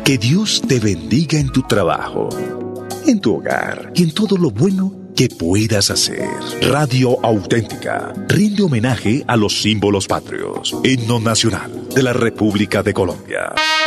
Que Dios te bendiga en tu trabajo, en tu hogar y en todo lo bueno que puedas hacer. Radio Auténtica rinde homenaje a los símbolos patrios. Himno nacional de la República de Colombia.